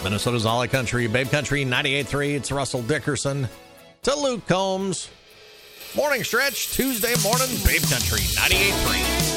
Minnesota's All Country, Babe Country 98.3. It's Russell Dickerson to Luke Combs. Morning stretch, Tuesday morning, Babe Country 98.3.